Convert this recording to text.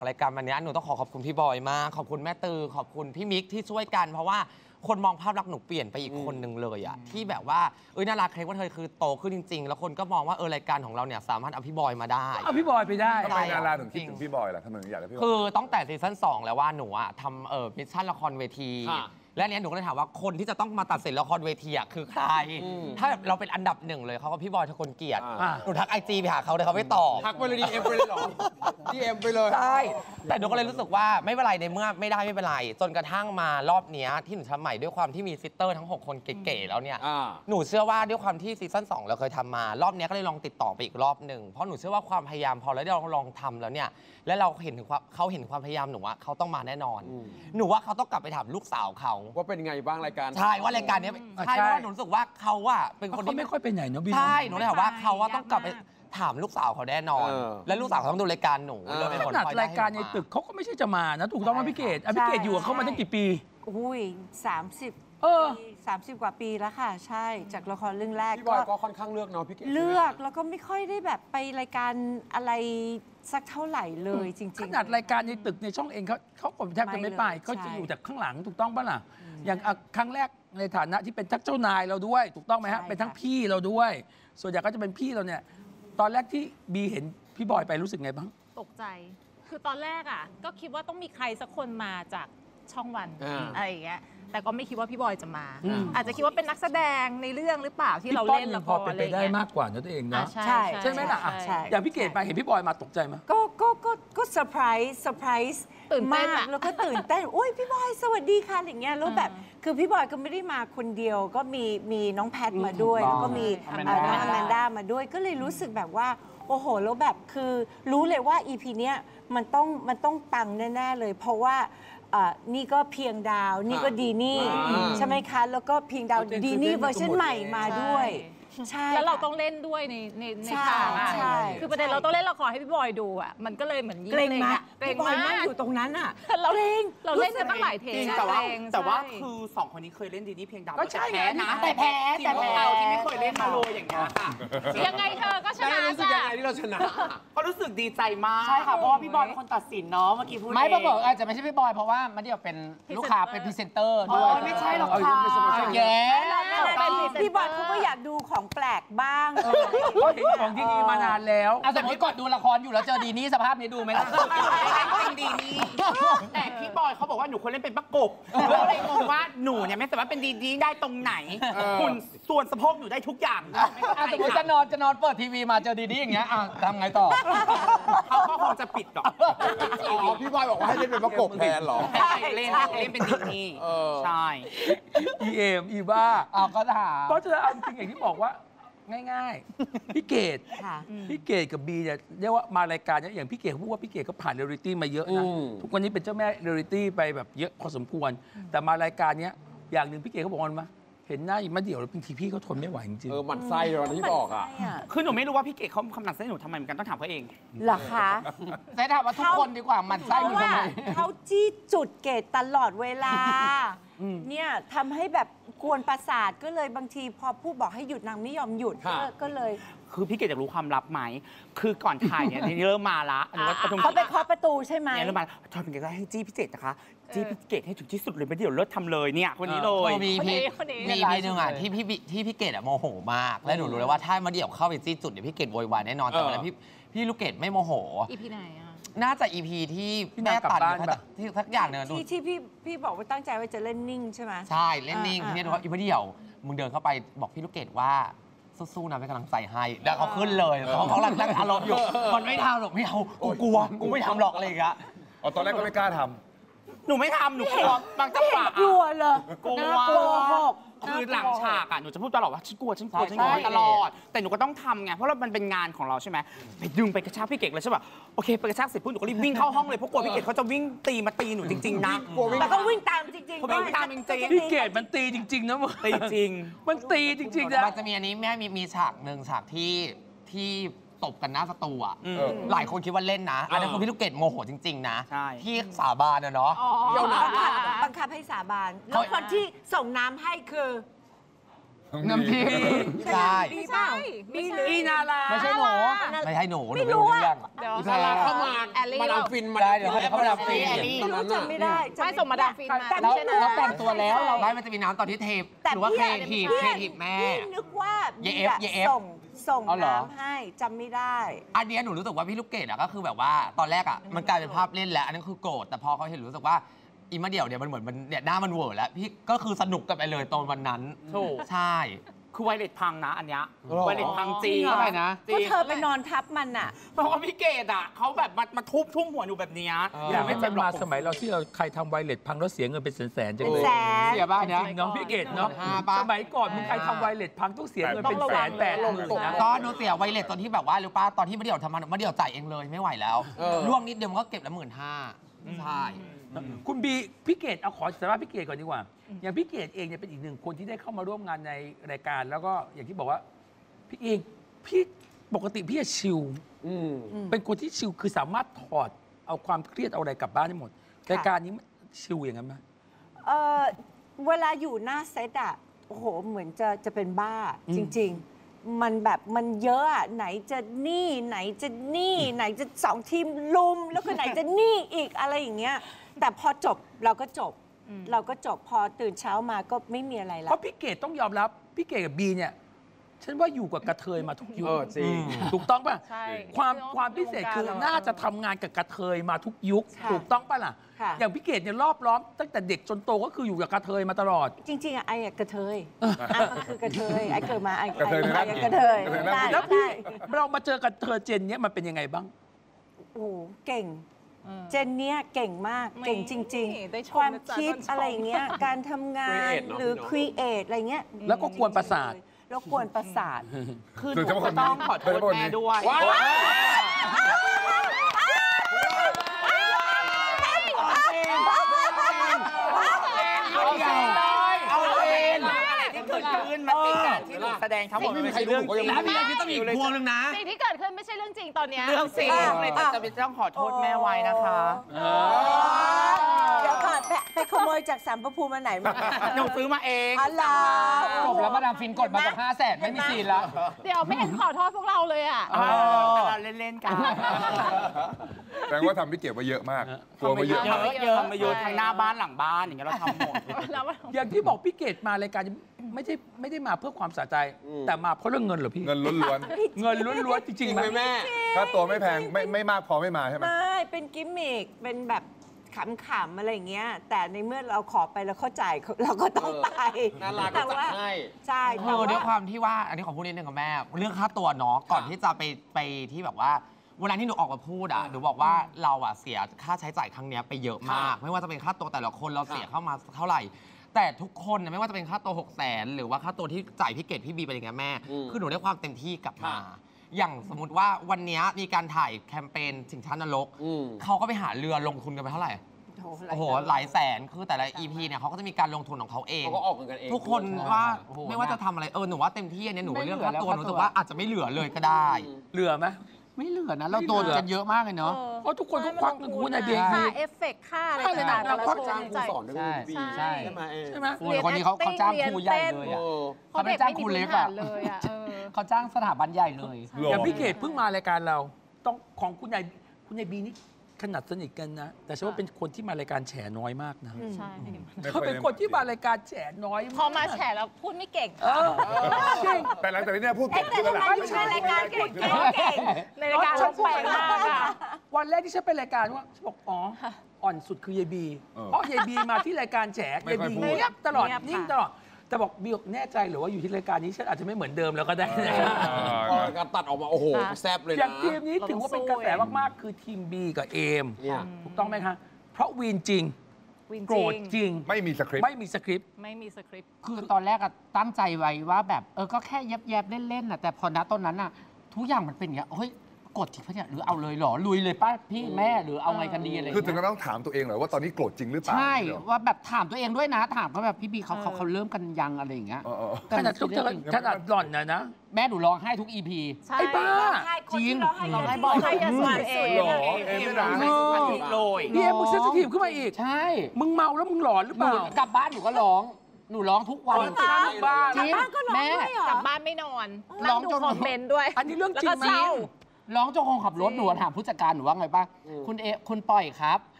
รายการวันนี้หนูต้องขอบคุณพี่บอยมากขอบคุณแม่ตือขอบคุณพี่มิกที่ช่วยกันเพราะว่าคนมองภาพลักษณ์หนูเปลี่ยนไปอีกคนหนึ่งเลยอะที่แบบว่าน่ารักเคลว่าเธอคือโตขึ้นจริงๆแล้วคนก็มองว่ารายการของเราเนี่ยสามารถเอาพี่บอยมาได้เอาพี่บอยไปได้ทำไมนาราถึงคิดถึงพี่บอยล่ะทำไมถึงอยากให้พี่คือตั้งแต่ซีซั่น2แล้วว่าหนูอะทำมิชชั่นละครเวทีและเนี้ยหนูก็เลยถามว่าคนที่จะต้องมาตัดสินละครเวทีอ่ะคือใครถ้าเราเป็นอันดับหนึ่งเลยเขาก็พี่บอยทะกลเกียรติหนูทักIGไปหาเขาเลยเขาไม่ตอบทักไปเลยDM ไปเลยหรอDM ไปเลยใช่แต่หนูก็เลยรู้สึกว่าไม่เป็นไรในเมื่อไม่ได้ไม่เป็นไรจนกระทั่งมารอบนี้ที่หนูทำใหม่ด้วยความที่มีซิสเตอร์ทั้ง6คนเก๋ๆแล้วเนี่ยหนูเชื่อว่าด้วยความที่ซีซั่น2เราเคยทำมารอบนี้ก็เลยลองติดต่อไปอีกรอบหนึ่งเพราะหนูเชื่อว่าความพยายามพอแล้วเราลองทำแล้วเนี่ยและเราเห็นถึงเขาเห็นความพยายามหนูว่าเขาต้องมาแน่นอนหนูว่าเขาต้องกลับไปถามลูกสาวเขาว่าเป็นไงบ้างรายการใช่ว่ารายการนี้ใช่เพราะว่าหนูรู้สึกว่าเขาอะเป็นคนที่ไม่ค่อยไปไหนเนาะพี่ใช่หนูเลยถามว่าเขาว่าต้องกลับไปถามลูกสาวเขาแน่นอนและลูกสาวเขาต้องดูรายการหนูขนาดรายการในตึกเขาก็ไม่ใช่จะมานะถูกต้องไหมพี่เกดพี่เกดอยู่กับเขามาตั้งกี่ปีอุ้ย30 กว่าปีแล้วค่ะใช่จากละครเรื่องแรกพี่บอยก็ค่อนข้างเลือกเนาะพี่เกดเลือกแล้วก็ไม่ค่อยได้แบบไปรายการอะไรสักเท่าไหร่เลยจริงๆขนาดรายการในตึกในช่องเองเขาผมแทบจะไม่ไปเขาจะอยู่แต่ข้างหลังถูกต้องป่ะล่ะอย่างครั้งแรกในฐานะที่เป็นทั้งเจ้านายเราด้วยถูกต้องไหมฮะเป็นทั้งพี่เราด้วยส่วนใหญ่ก็จะเป็นพี่เราเนี่ยตอนแรกที่บีเห็นพี่บอยไปรู้สึกไงบ้างตกใจคือตอนแรกก็คิดว่าต้องมีใครสักคนมาจากช่องวันอะไรอย่างเงี้ยแต่ก็ไม่คิดว่าพี่บอยจะมาอาจจะคิดว่าเป็นนักแสดงในเรื่องหรือเปล่าที่เราเล่นละครอะไรอย่างเงี้ยพอเป็นไปได้มากกว่านั่นเองนะใช่ไหมล่ะอย่างพี่เกดไปเห็นพี่บอยมาตกใจไหมก็เซอร์ไพรส์ตื่นมากแล้วก็ตื่นเต้นโอ้ยพี่บอยสวัสดีค่ะอย่างเงี้ยแล้วแบบคือพี่บอยก็ไม่ได้มาคนเดียวก็มีน้องแพทมาด้วยแล้วก็มีน้องอแมนด้ามาด้วยก็เลยรู้สึกแบบว่าโอ้โหแล้วแบบคือรู้เลยว่า EP เนี้ยมันต้องปังแน่ๆเลยเพราะว่านี่ก็เพียงดาวนี่ก็ดีนี่ใช่ไหมคะแล้วก็เพียงดาวดีนี่เวอร์ชันใหม่มาด้วยใช่แล้วเราต้องเล่นด้วยในฉากคือประเด็นเราต้องเล่นละครให้พี่บอยดูมันก็เลยเหมือนยิ่งเกรงมากพี่บอยนั่งอยู่ตรงนั้นเราเล่นกันตั้งหลายเทปแต่ว่าคือ2คนนี้เคยเล่นดีนี่เพียงดาวก็ใช่แพ้นะแต่แพ้เราที่ไม่เคยเล่นมาเลยอย่างเงี้ยค่ะยังไงเธอก็ชนะรู้สึกยังไงที่เราชนะก็รู้สึกดีใจมากใช่ค่ะเพราะว่าพี่บอยเป็นคนตัดสินเนาะเมื่อกี้พูดไม่บอกอาจจะไม่ใช่พี่บอยเพราะว่ามันเดี๋ยวเป็นลูกค้าเป็นพรีเซนเตอร์ด้วยไม่ใช่หรอกค่ะแย่พี่บอยเขาก็อยากดูของแปลกบ้างเขาเห็นของที่ดีมานานแล้วสมมติกดดูละครอยู่แล้วเจอดีนี่สภาพนี้ดูไหมล่ะเป็นดีนี่แต่พี่บอยเขาบอกว่าหนูควรเล่นเป็นประกบเราเลยงงว่าหนูเนี่ยไม่สามารถเป็นดีนี่ได้ตรงไหนคุณส่วนสะโพกหนูได้ทุกอย่างสมมติจะนอนเปิดทีวีมาเจอดีนี่อย่างเงี้ยทำไงต่อเขาก็คงจะปิดหรอกพี่บอยบอกว่าให้เล่นเป็นประกบแทนหรอเล่นเป็นดีนี่ใช่อีบ้าก็ถามเพราะฉะนั้นเอาจริงอย่างที่บอกว่าง่ายๆพี่เกดกับบีเนี่ยเรียกว่ามารายการเนี่ยอย่างพี่เกดพูดว่าพี่เกดก็ผ่านเรียลลิตี้มาเยอะนะทุกวันนี้เป็นเจ้าแม่เรียลลิตี้ไปแบบเยอะพอสมควรแต่มารายการเนี้ยอย่างหนึ่งพี่เกดเขาบอกว่าเห็นหน้าอีกมาเดี่ยวแล้วบางทีพี่เขาทนไม่ไหวจริงๆมันไส้เราที่บอกคือหนูไม่รู้ว่าพี่เกดเขาคำหนักไส้หนูทำไมเหมือนกันต้องถามเขาเองเหรอคะใช่ถามว่าทุกคนดีกว่ามันไส้หนูทำไมเขาจี้จุดเกดตลอดเวลาเนี่ยทำให้แบบกวนประสาทก็เลยบางทีพอผู้บอกให้หยุดนางไม่ยอมหยุดก็เลยคือพี่เกดอยากรู้ความลับไหมคือก่อนถ่ายเนี่ยเริ่มมาละเขาไปเคาะประตูใช่ไหมเริ่มมาทอยเป็นเกดให้จี้พี่เจตนะคะจี้พี่เกดให้ถึงที่สุดเลยไม่เดี๋ยวเลิศทำเลยเนี่ยคนนี้เลยมีพีหนึ่งที่พี่เกดโมโหมากและหนูรู้เลยว่าถ้ามาเดี่ยวเข้าไปจี้จุดเดี๋ยวพี่เกดโวยวายแน่นอนแต่วันนั้นพี่ลูกเกดไม่โมโหอีพีไหนน่าจะ EP ที่แม่ตัดที่สักอย่างเนี่ยที่พี่บอกว่าตั้งใจว่าจะเล่นนิ่งใช่ไหมใช่เล่นนิ่งทีนี้ดูว่าอีพีเดียวมึงเดินเข้าไปบอกพี่ลูกเกดว่าสู้ๆนะเป็นกำลังใจให้แล้วเขาขึ้นเลยเขากำลังอารมณ์อยู่มันไม่ทำหรอกไม่เอากูกลัวกูไม่ทำหรอกอะไรอย่างเงี้ยตอนแรกก็ไม่กล้าทำหนูไม่ทำหนูกลัวบางจังหวะกลัวเลยกลัวคือหลังฉากหนูจะพูดตลอดว่าฉันกลัวตลอดแต่หนูก็ต้องทำไงเพราะมันเป็นงานของเราใช่ไหมไปดึงไปกระชากพี่เกดเลยใช่ป่ะโอเคไปกระชากเสร็จปุ๊บหนูก็รีบวิ่งเข้าห้องเลยเพราะกลัวพี่เกดเขาจะวิ่งตีหนูจริงๆนะแต่ก็วิ่งตามจริงๆวิ่งตามจริงๆพี่เกดมันตีจริงๆนะมึงตีจริงมันตีจริงๆนะมันจะมีอันนี้แม่มีฉากหนึ่งฉากที่ตบกันหน้าสตูอ่ะหลายคนคิดว่าเล่นนะอันนั้นคือพี่ลูกเกดโมโหจริงๆนะที่สาบานเนาะบังคับให้สาบานแล้วคนที่ส่งน้ำให้คือน้ำพริกใช่ไม่ใช่ไม่ใช่อีนาราไม่ใช่หนูไม่ใช่หนูไม่รู้เรื่องเดี๋ยวดาราเข้ามาแอลลี่มาดามฟินมาได้เดี๋ยวให้เขามาดามฟินไม่รู้จำไม่ได้ไม่ส่งมาดามฟินมาแต่แล้วพี่รู้เราแต่งตัวแล้วเราไล่มันจะมีน้ำตอนที่เทปแต่หรือว่าพี่เคทีฟแม่พี่นึกว่าเยบีเอฟอะเยเอฟส่งเอาเหรอน้ำให้จำไม่ได้อันเนี้ยหนูรู้สึกว่าพี่ลูกเกดอะก็คือแบบว่าตอนแรกอะมันกลายเป็นภาพเล่นแล้ว อันนั้นคือโกรธแต่พอเขาเห็นรู้สึกว่าอีมาเดี่ยวเนี่ยมันเหมือนมันเนี่ยหน้ามันเวอร์แล้วพี่ก็คือสนุกกันไปเลยตอนวันนั้นถูกใช่คือไวเลสพังนะอันเนี้ยหรอไวเลสพังจริงจริงเหรอเข้าไปนะก็เธอไปนอนทับมันอ่ะเพราะว่าพี่เกดอ่ะเขาแบบมาทุบทุ่มหัวอยู่แบบเนี้ยอยากให้เจ็มันบหรมาอกสมัยเราที่เราใครทำไวเลสพังแล้วเสียเงินเป็นแสนๆจังเป็นเลยแสนเสียบ้างนะเนาะพี่เกดเนาะ 15ป่ะสมัยก่อนมึงใครทำไวเลสพังต้องเสียเงินเป็นแสน80,000นะก็หนูเสียไวเลสตอนที่แบบว่ารู้ป่ะตอนที่มาเดี่ยวทำมาเดี่ยวจ่ายเองเลยไม่ไหวแล้วร่วงนิดเดียวมันก็เก็บละ15,000ใช่คุณบีพี่เกดเอาขอสารภาพพี่เกดก่อนดีกว่า อย่างพี่เกดเองเนี่ยเป็นอีกหนึ่งคนที่ได้เข้ามาร่วมงานในรายการ แล้วก็อย่างที่บอกว่าพี่เองพี่ปกติพี่จะชิลเป็นคนที่ชิลคือสามารถถอดเอาความเครียดเอาอะไรกลับบ้านได้หมดรายการนี้ชิลอย่างนั้นไหมเวลาอยู่หน้าเซตอ่ะโอ้โหเหมือนจะเป็นบ้าจริง ๆ มันแบบมันเยอะอ่ะไหนจะนี่ไหนจะนี่ไหนจะ2 ทีมลุมแล้วก็ไหนจะนี่อีกอะไรอย่างเงี้ยแต่พอจบเราก็จบพอตื่นเช้ามาก็ไม่มีอะไรแล้เพวราะพี่เกดต้องยอมรับพี่เกดกับบีเนี่ยฉันว่าอยู่กับกระเทยมาทุกยุคจริงถูกต้องป่ะใช่ความพิเศษคือน่าจะทำงานกับกระเทยมาทุกยุคค่ะถูกต้องป่ะล่ะค่ะอย่างพี่เกดเนี่ยรอบล้อมตั้งแต่เด็กจนโตก็คืออยู่กับกระเทยมาตลอดจริงๆอะไอ้อะกระเทยก็คือกระเทยไอ้เกิดมาไอ้กระเทยในร่างกระเทยกระเทยในร่างได้แล้วพี่ได้เรามาเจอกับเธอเจนเนี่ยมันเป็นยังไงบ้างโอ้โหเก่ง เจนเนี้ยเก่งมากไม่เก่งจริงได้ชมๆ ความนะจ๊ะคิดโดนชมอะไรอย่างเงี้ย การทำงาน Create เนอะหรือพี่เนอะครีเอทอะไรเงี้ยแล้วก็กวนประสาทแล้วกวนประสาทคือหนูก็ต้องขอโทษแม่ด้วย อะไรที่เกิดขึ้นมันเป็นการที่หนูแสดงทั้งหมดมันไม่ใช่เรื่องจริงแล้วพี่ยังคิดต้องมีอีกพวงหนึงนะสิ่งที่เกิดขึ้นไม่ใช่เรื่องจริงตอนเนี้ยเรื่องจริงเลยจะเป็นต้องขอโทษแม่ไว้นะคะเดี๋ยวก่อนไปขโมยจากสัมปภูมิมาไหนมาหนูซื้อมาเองอ๋อเหรอจบแล้วมาดามฟินกดมาจาก500,000ไม่มีซีนแล้วเดี๋ยวไม่เห็นขอโทษพวกเราเลยอ่ะเราเล่นๆกันแสดงว่าทำพี่เก็บไว้เยอะมากกลัวมาเยอะทำมาเยอะทำมาเยอะทั้งหน้าบ้านหลังบ้านอย่างเงี้ยเราทำหมดแล้วมันอย่างที่บอกพี่เกดมารายการไม่ได้มาเพื่อความสะใจ แต่มาเพราะเรื่องเงินเหรอพี่เงินล้วนเงินล้วนๆจริงๆไหมแม่ๆถ้าตัวไม่แพงไม่มากพอไม่มาใช่ไหมไม่เป็นกิมมิคเป็นแบบขำๆอะไรอย่างเงี้ย แต่ในเมื่อเราขอไปแล้วเขาจ่ายเราก็ต้องไปน่ารักก็แต่จัดว่าให้ใช่เอแต่อด้วยว่าความที่ว่าอันนี้ขอพูดนิดนึงกับแม่ เรื่องค่าตัวเนาะก่อนที่จะไปที่แบบว่าเวลาที่หนูออกมาพูดอ่ะหนูบอกว่าเราอ่ะเสียค่าใช้จ่ายครั้งเนี้ยไปเยอะมาก ไม่ว่าจะเป็นค่าตัวแต่ละคนเราเสียเข้ามาเท่าไหร่ แต่ทุกคนนะไม่ว่าจะเป็นค่าตัว600,000หรือว่าค่าตัวที่จ่ายพี่เกดพี่บีไปอย่างเงี้ยแม่ คือหนูได้ความเต็มที่กลับมา อย่างสมมติว่าวันเนี้ยมีการถ่ายแคมเปญสิงช้านรกเขาก็ไปหาเรือลงทุนกันไปเท่าไหร่ โอ้โหหลายแสนคือแต่ละ EP เนี่ยเขาก็จะมีการลงทุนของเขาเองเขาก็ออกเงินกันเองทุกคนว่าไม่ว่าจะทำอะไรหนูว่าเต็มที่อันเนี้ยหนูเรื่องค่าตัวหนูรู้สึกว่าอาจจะไม่เหลือเลยก็ได้เหลือไหมไม่เหลือนะเราโดนกันเยอะมากเลยเนาะเพราะทุกคนก็ควักเงินคุณนายเบียร์ค่าเอฟเฟกต์ค่าอะไรต่างๆแต่ละเขาคนจ้างครูจ่ายสอนด้วยใช่พี่ใช่ใช่ไหมใช่ไหมโอ้ยคนนี้เขาจ้างครูใหญ่เลยเออะอเขาไม่ได้จ้างครูเล็กอะเลยอ่ะเขาจ้างสถาบันใหญ่เลยหรออย่างพี่เกดเพิ่งมารายการเราต้องของคุณนายบีนี่ขนาดสนิทกันนะ แต่ฉันว่าเป็นคนที่มารายการแฉน้อยมากนะใช่เขาเป็นคนที่มารายการแฉน้อยพอมาแฉแล้วพูดไม่เก่งจริงแต่หลังจากนี้เนี่ยพูดเอ๊ะเก่งแต่ขึ้นแล้วทำไมล่ะอยู่ในรายการเก่งในรายการเราแปลกมากอ่ะวันแรกที่ฉันไปรายการว่าฉันบอกอ๋ออ่อนสุดคือยายบี เพราะยายบีมาที่รายการแฉยายบีเงียบตลอดเงียบค่ะนิ่งตลอดแต่บอกบีบอกแน่ใจหรือว่าอยู่ที่รายการนี้ฉันอาจจะไม่เหมือนเดิมแล้วก็ได้นะการตัดออกมา โอ้โห แซ่บเลยอนะย่างทีมนี้ถือว่าเป็นกระแสมากๆคือทีมบีกับเอมเนี่ยถูกต้องไหมคะเพราะวีนจริงวินโกรธจริงไม่มีสคริปต์ไม่มีสคริปต์ไม่มีสคริปต์คือตอนแรกอะตั้งใจไว้ว่าแบบก็แค่แยบๆเล่นๆน่ะแต่พอณตอนนั้นอะทุกอย่างมันเป็นอย่างเงี้ยเฮ้ยกดจริงปะเนี่ยหรือเอาเลยเหรอลุยเลยป้าพี่แม่หรือเอาไงกันดีอะไรอย่างคือถึงเงี้ก็ยต้องถามตัวเองเหรอว่าตอนนี้โกรธจริงหรือเปล่าใช่เหรอว่าแบบถามตัวเองด้วยนะถามเขาแบบพี่บีเขาเริ่มกันยังอะไรอย่างเงี้ยเออขนาดทุกขนาดหล่อนนะแม่หนูร้องไห้ทุก EP ใช่ไอ้บ้าจริงเราให้เราให้บอกให้ยาสวานเองหรอเอ็มไม่ร้องโรยพี่เอ็มมึงเซนซิทีฟขึ้นมาอีกใช่มึงเมาแล้วมึงหลอนหรือหเปนูล่ากลับบ้านหนูก็ร้องหนูร้องทุกวันข้างบ้านจริงบ้านก็ร้องแม่ด้วยเหรอกลับบ้านไม่นอนร้นั่อง งดูจนคอมเมนต์ด้วยอันนี้เรื่องแล้วจริก็งไหมเศร้าร้องเจ้าของขับรถหนูถามผู้จัดการหนูว่าไงป่ะคุณปล่อยครับ